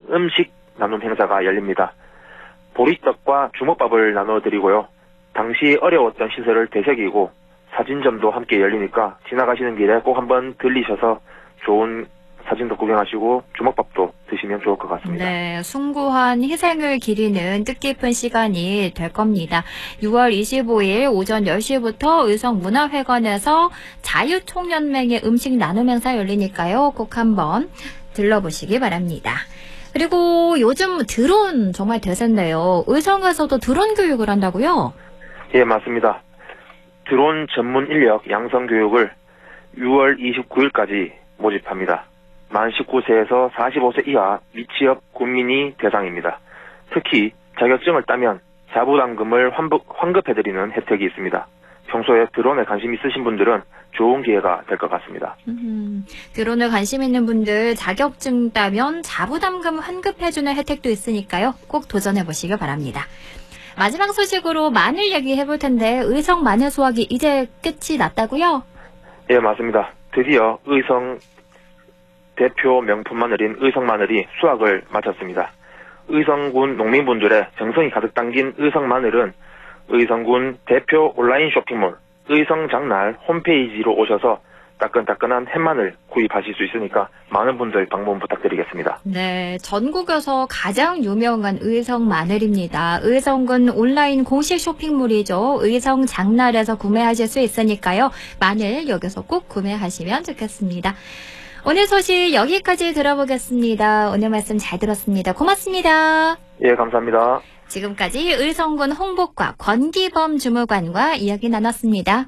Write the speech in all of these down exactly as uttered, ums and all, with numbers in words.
음식 나눔 행사가 열립니다. 보리떡과 주먹밥을 나눠드리고요. 당시 어려웠던 시설을 되새기고 사진점도 함께 열리니까 지나가시는 길에 꼭 한번 들리셔서 좋은 사진도 구경하시고 주먹밥도 드시면 좋을 것 같습니다. 네, 숭고한 희생을 기리는 뜻깊은 시간이 될 겁니다. 유월 이십오일 오전 열 시부터 의성문화회관에서 자유총연맹의 음식 나눔 행사 열리니까요. 꼭 한번 들러보시기 바랍니다. 그리고 요즘 드론 정말 대세인데요. 의성에서도 드론 교육을 한다고요? 예, 맞습니다. 드론 전문 인력 양성 교육을 유월 이십구일까지 모집합니다. 만 십구 세에서 사십오 세 이하 미취업 국민이 대상입니다. 특히 자격증을 따면 자부담금을 환급, 환급해드리는 혜택이 있습니다. 평소에 드론에 관심 있으신 분들은 좋은 기회가 될 것 같습니다. 음, 드론에 관심 있는 분들 자격증 따면 자부담금 환급해주는 혜택도 있으니까요. 꼭 도전해보시길 바랍니다. 마지막 소식으로 마늘 얘기해볼 텐데 의성 마늘 수확이 이제 끝이 났다고요? 예, 맞습니다. 드디어 의성 대표 명품 마늘인 의성 마늘이 수확을 마쳤습니다. 의성군 농민분들의 정성이 가득 담긴 의성 마늘은 의성군 대표 온라인 쇼핑몰 의성장날 홈페이지로 오셔서 따끈따끈한 햇마늘 구입하실 수 있으니까 많은 분들 방문 부탁드리겠습니다. 네, 전국에서 가장 유명한 의성 마늘입니다. 의성군 온라인 공식 쇼핑몰이죠. 의성장날에서 구매하실 수 있으니까요. 마늘 여기서 꼭 구매하시면 좋겠습니다. 오늘 소식 여기까지 들어보겠습니다. 오늘 말씀 잘 들었습니다. 고맙습니다. 예, 감사합니다. 지금까지 의성군 홍보과 권기범 주무관과 이야기 나눴습니다.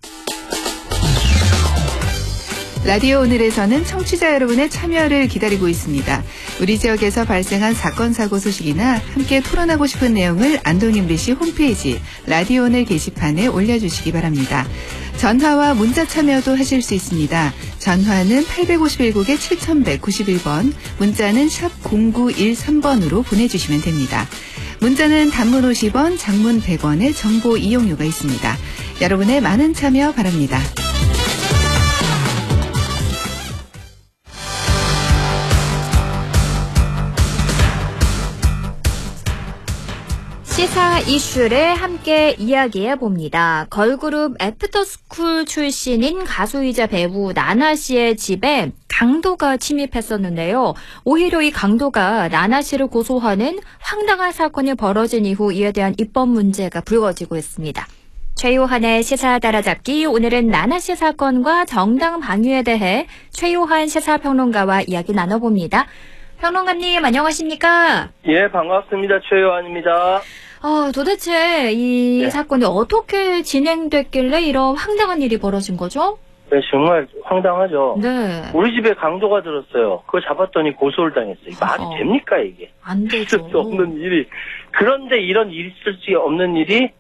라디오 오늘에서는 청취자 여러분의 참여를 기다리고 있습니다. 우리 지역에서 발생한 사건 사고 소식이나 함께 토론하고 싶은 내용을 안동 엠비씨 홈페이지 라디오 오늘 게시판에 올려주시기 바랍니다. 전화와 문자 참여도 하실 수 있습니다. 전화는 팔백오십일 국에 칠천백구십일 번, 문자는 샵 공구일삼 번으로 보내주시면 됩니다. 문자는 단문 오십 원, 장문 백 원의 정보 이용료가 있습니다. 여러분의 많은 참여 바랍니다. 시사 이슈를 함께 이야기해봅니다. 걸그룹 애프터스쿨 출신인 가수이자 배우 나나 씨의 집에 강도가 침입했었는데요. 오히려 이 강도가 나나 씨를 고소하는 황당한 사건이 벌어진 이후 이에 대한 입법 문제가 불거지고 있습니다. 최요한의 시사 따라잡기, 오늘은 나나 씨 사건과 정당 방위에 대해 최요한 시사평론가와 이야기 나눠봅니다. 평론가님 안녕하십니까? 예, 반갑습니다. 최요한입니다. 어, 도대체 이 네. 사건이 어떻게 진행됐길래 이런 황당한 일이 벌어진 거죠? 네, 정말 황당하죠. 네. 우리 집에 강도가 들었어요. 그거 잡았더니 고소를 당했어요. 말이 어. 됩니까 이게? 안 되죠. 있을 수 없는 일이. 그런데 이런 일이 있을 수 없는 일이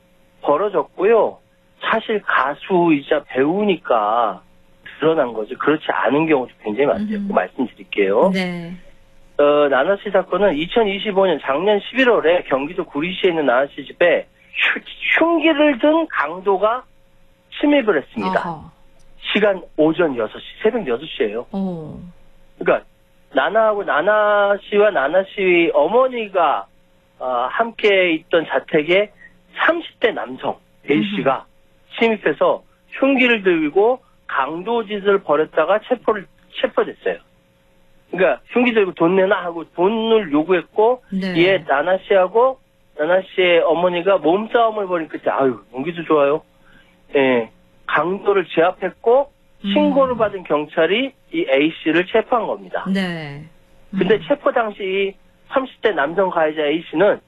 벌어졌고요. 사실 가수이자 배우니까 드러난 거죠. 그렇지 않은 경우도 굉장히 많대요. 음. 말씀드릴게요. 네. 어, 나나 씨 사건은 이천이십오 년 작년 십일월에 경기도 구리시에 있는 나나 씨 집에 흉, 흉기를 든 강도가 침입을 했습니다. 어허. 시간 오전 여섯 시, 새벽 여섯 시예요. 어. 그러니까 나나하고 나나 씨와 나나 씨 어머니가 어, 함께 있던 자택에 삼십 대 남성 A 씨가 침입해서 흉기를 들고 강도짓을 벌였다가 체포를 체포됐어요. 그러니까 흉기 들고 돈 내놔 하고 돈을 요구했고 네. 이에 나나 씨하고 나나 씨의 어머니가 몸싸움을 벌인 끝에 아유 용기도 좋아요. 예, 강도를 제압했고 음. 신고를 받은 경찰이 이 A 씨를 체포한 겁니다. 네. 근데 음. 체포 당시 이 삼십 대 남성 가해자 A 씨는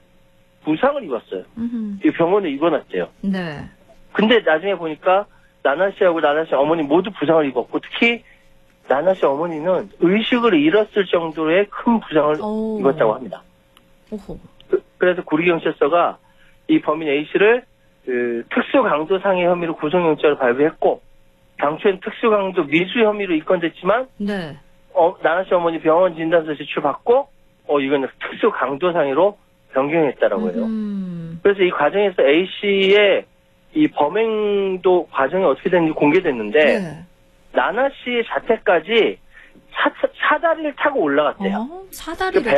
부상을 입었어요. 음흠. 이 병원에 입원했대요. 네. 근데 나중에 보니까 나나 씨하고 나나 씨 어머니 모두 부상을 입었고 특히 나나 씨 어머니는 의식을 잃었을 정도의 큰 부상을 오. 입었다고 합니다. 오호. 그, 그래서 구리경찰서가 이 범인 A 씨를 그, 특수강도상해 혐의로 구속영장을 발부했고 당초엔 특수강도 미수 혐의로 입건됐지만 네. 어, 나나 씨 어머니 병원 진단서 제출받고 어 이건 특수강도상해로 변경했다라고 해요. 음. 그래서 이 과정에서 A 씨의 이 범행도 과정이 어떻게 됐는지 공개됐는데 네. 나나 씨의 자택까지 사, 사다리를 타고 올라갔대요. 어, 사다리를